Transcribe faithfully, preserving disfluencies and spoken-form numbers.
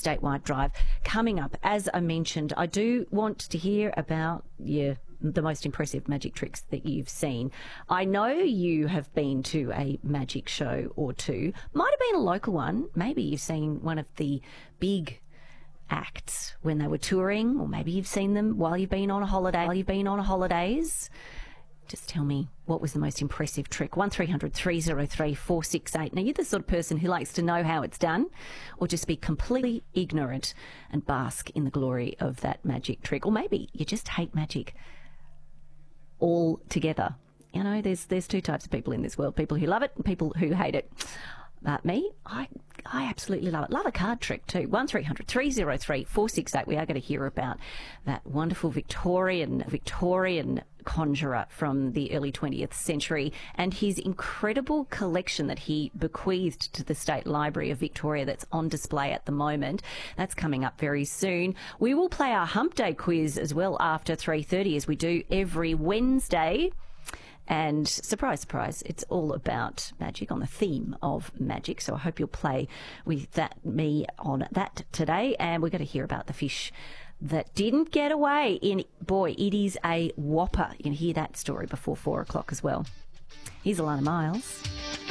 statewide drive coming up. As I mentioned, I do want to hear about your the most impressive magic tricks that you've seen. I know you have been to a magic show or two. Might have been a local one. Maybe you've seen one of the big acts when they were touring, or maybe you've seen them while you've been on a holiday. While you've been on a holidays. Just tell me, what was the most impressive trick? one three hundred three oh three four six eight. Now, you're the sort of person who likes to know how it's done, or just be completely ignorant and bask in the glory of that magic trick. Or maybe you just hate magic altogether. You know, there's there's two types of people in this world, people who love it and people who hate it. Uh, me, I I absolutely love it. Love a card trick too. one three hundred three oh three four six eight. We are going to hear about that wonderful Victorian Victorian conjurer from the early twentieth century and his incredible collection that he bequeathed to the State Library of Victoria that's on display at the moment. That's coming up very soon. We will play our Hump Day quiz as well after three thirty, as we do every Wednesday. And surprise, surprise, it's all about magic, on the theme of magic. So I hope you'll play with that me on that today. And we're going to hear about the fish that didn't get away. In boy, it is a whopper. You can hear that story before four o'clock as well. Here's Alana Miles.